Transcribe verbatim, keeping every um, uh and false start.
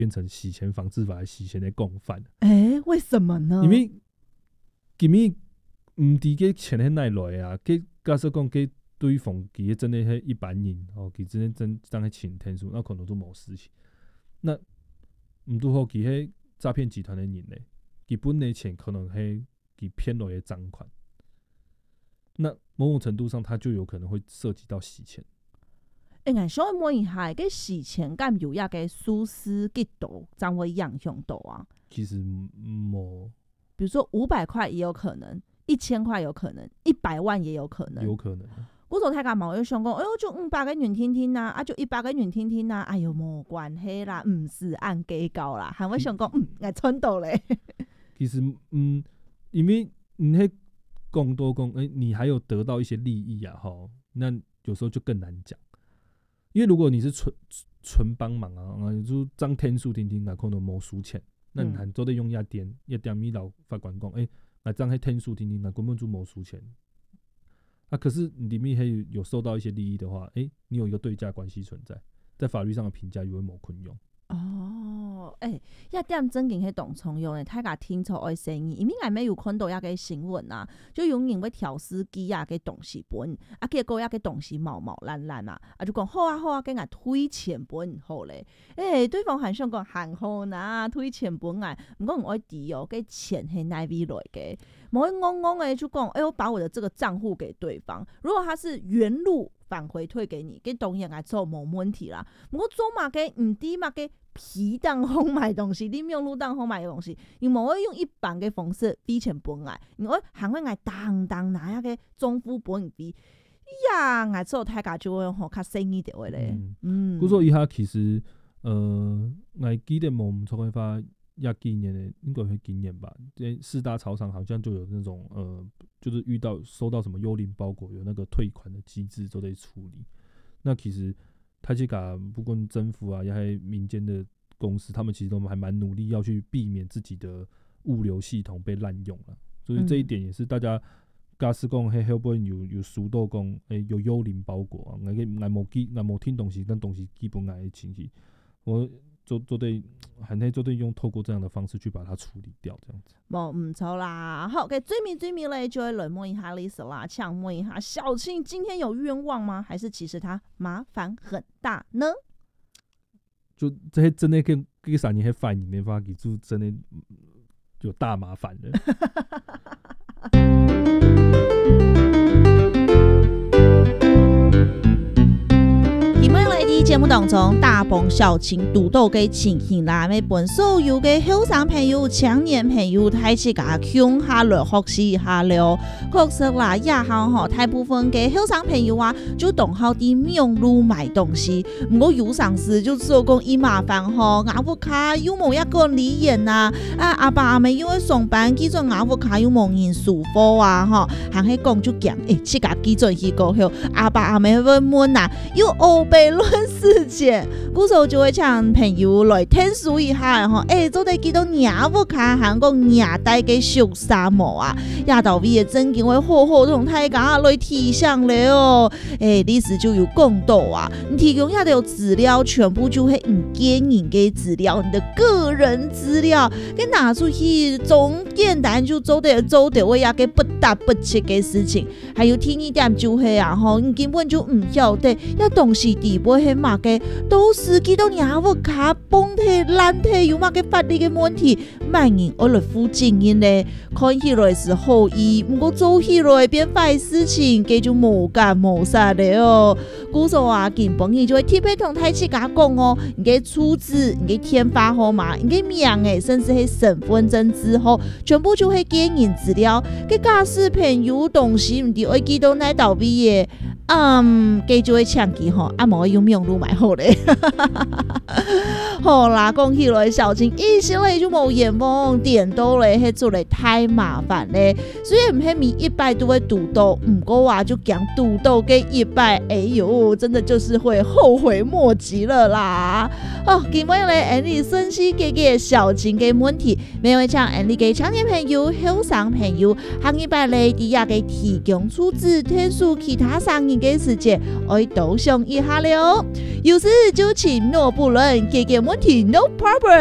变成洗钱防治法的洗钱的共犯。 哎，为什么呢？ 因为今咪唔伫个钱迄奈来啊，给假设讲给对方其真的迄一般人哦，其真的真当迄请天数，那可能都冇事情。那唔拄好其迄诈骗集团的人咧，其本的钱可能迄其骗来的赃款。那某种程度上，它就有可能会涉及到洗钱。 哎，俺想问一下，个洗钱敢有呀个疏失几多，怎会影响到啊？ 其实冇， 比如说五百块也有可能，一千块有可能，一百万也有可能， 有可能。 古早太干嘛？我就想讲，哎呦，就五百个人听听呐，啊，就一百个人听听呐，哎呦，冇关系啦，唔是按计较啦，还会想讲，嗯，爱穿到嘞。 其实，嗯，因为你迄讲多讲，哎、欸，你还有得到一些利益啊，哈，那有时候就更难讲。因为如果你是纯纯帮忙啊，就张天数听听啊，可能冇输钱，那你还做得用一点一点米老法官讲，哎、欸，那张迄天数听听啊，根本就冇输钱。啊，可是里面还有有受到一些利益的话，哎、欸，你有一个对价关系存在，在法律上的评价又会冇困用。 哦，哎、欸，一点真经迄动创用诶，大家听出我声音，因为俺没有看到一个新闻啊，就有人要调司机啊，给东西本，啊，结果一个东西毛毛烂烂啊，啊就讲好啊好啊，给俺退钱本好咧，哎、欸，对方还想讲还好呐，退钱本啊，不过唔爱抵哦，给钱系哪边来嘅？某一戆戆诶就讲，哎、欸，我把我的这个账户给对方，如果他是原路返回退给你，给当然来做冇问题啦。不过做嘛给唔低嘛给皮当红买东西，你用路当红买东西，你冇会用一般嘅方式比钱本来，你会还会来当当拿下个中夫本比呀，来做大家就会吼较生意点咧。嗯， 故说以下其实呃，我记得我们创开发亚几年的应该会经验吧，这四大超商好像就有那种呃，就是遇到收到什么幽灵包裹，有那个退款的机制都得处理。那其实台积卡不管政府啊，也还民间的公司，他们其实都还蛮努力要去避免自己的物流系统被滥用了。所以这一点也是大家假使讲嘿，会不会有有输到讲诶有幽灵包裹啊？我我冇记，我冇听东西，但东西基本来清晰，我做做对，还得做对用透过这样的方式去把它处理掉，这样子。 冇唔错啦，好，给最迷最迷嘞，就会冷摸一下 Lisa 啦，呛摸一下小庆，今天有冤枉吗？还是其实他麻烦很大呢？ 就这些真的跟跟三年迄反应没法给就真的有大麻烦了。 节目当中，大鹏小青拄到嘅情形啦，要本所有嘅后生朋友、青年朋友，开始甲向下来学习一下了。确实啦，以后吼，大部分嘅后生朋友啊，就懂好啲用路买东西。不过有上司就做讲伊麻烦吼，阿福卡有冇一个理验呐？啊，阿爸阿妹因为上班，记准阿福卡有冇人束缚啊？吼，行去讲就讲，诶、欸，即个记准去过后，阿爸阿妹问问呐，有欧贝论事件，古时候就会请朋友来听说一下吼，诶、欸，做得几多阿福卡行讲亚带嘅小沙漠啊，亚到位嘅真经会好好同大家来提倡了哦。诶、欸，历史就有讲到啊，你提供下的有资料，全部就会唔给你嘅资料，你的个人资料，给拿出去，总简单就做得做得为呀嘅不达不切嘅事情，还有听一点就系啊吼，你根本就唔晓得，要东西地不系嘛嘅，都是几多阿福卡崩体烂体有嘛嘅法律嘅问题，万人我来负责任咧，看起来是好意，不过做起来变坏事情，佢就冇干冇啥咧哦。古时候啊，根本伊就会特别同太子家讲哦，你嘅出资、你嘅天发号码、你嘅名诶，甚至系身份证之后，全部就会给人资料。嘅假使朋友东西唔知会记到哪道边嘅，嗯，佢就会抢佢吼，啊冇用用路买好咧。好啦，讲起来小青一时咧就冇眼望，点到咧，迄做咧太麻烦咧。虽然唔系每一摆都会堵到，唔过话就讲堵到嘅一摆，哎呦，真的就是会后悔莫及了啦。 哦，今晚咧，安利分析几个小情嘅问题，每位将安利嘅青年朋友、后生朋友，下一拜咧，第二个提供出自天数其他商人嘅时间，可以多想一下了。有事就请诺不论，几个问题 no problem。